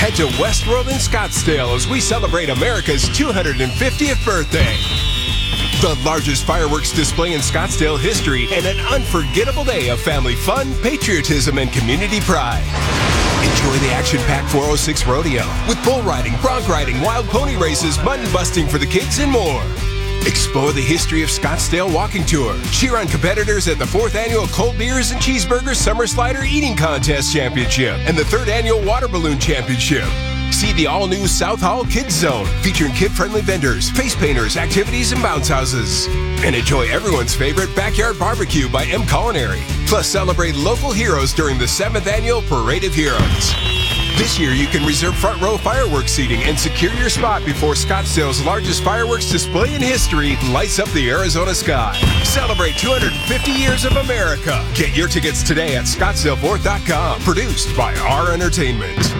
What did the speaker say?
Head to Westworld in Scottsdale as we celebrate America's 250th birthday. The largest fireworks display in Scottsdale history and an unforgettable day of family fun, patriotism, and community pride. Enjoy the action-packed 406 Rodeo with bull riding, bronc riding, wild pony races, mutton busting for the kids, and more. Explore the history of Scottsdale Walking Tour. Cheer on competitors at the 4th Annual Cold Beers and Cheeseburgers Summer Slider Eating Contest Championship and the 3rd Annual Water Balloon Championship. See the all-new South Hall Kids Zone, featuring kid-friendly vendors, face painters, activities, and bounce houses. And enjoy everyone's favorite Backyard Barbecue by M Culinary. Plus, celebrate local heroes during the 7th Annual Parade of Heroes. This year, you can reserve front row fireworks seating and secure your spot before Scottsdale's largest fireworks display in history lights up the Arizona sky. Celebrate 250 years of America. Get your tickets today at scottsdale4th.com. Produced by R Entertainment.